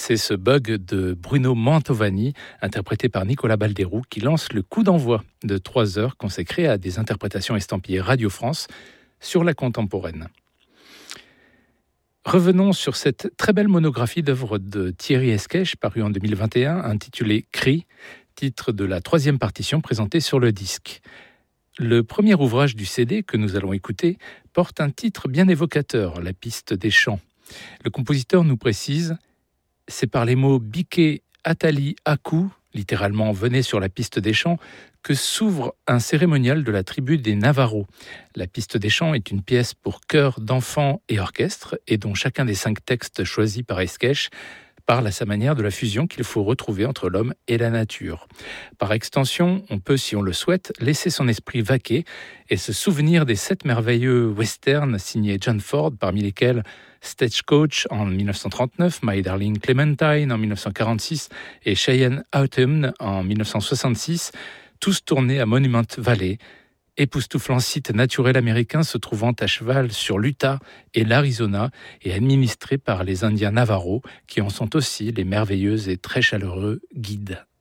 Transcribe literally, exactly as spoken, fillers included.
c'est ce bug de Bruno Mantovani, interprété par Nicolas Balderoux, qui lance le coup d'envoi de trois heures consacrées à des interprétations estampillées Radio France sur la contemporaine. Revenons sur cette très belle monographie d'œuvres de Thierry Esquèche, parue en deux mille vingt et un, intitulée Cri, titre de la troisième partition présentée sur le disque. Le premier ouvrage du C D que nous allons écouter porte un titre bien évocateur, La piste des champs. Le compositeur nous précise « C'est par les mots biquet, atali, aku », littéralement « venez sur la piste des champs », que s'ouvre un cérémonial de la tribu des Navarros. La piste des champs est une pièce pour chœur d'enfants et orchestre, et dont chacun des cinq textes choisis par Esquèche parle à sa manière de la fusion qu'il faut retrouver entre l'homme et la nature. Par extension, on peut, si on le souhaite, laisser son esprit vaquer et se souvenir des sept merveilleux westerns signés John Ford, parmi lesquels Stagecoach en dix-neuf cent trente-neuf, My Darling Clementine en dix-neuf cent quarante-six et Cheyenne Autumn en dix-neuf cent soixante-six, tous tournés à Monument Valley, époustouflant site naturel américain se trouvant à cheval sur l'Utah et l'Arizona et administré par les Indiens Navarros qui en sont aussi les merveilleux et très chaleureux guides.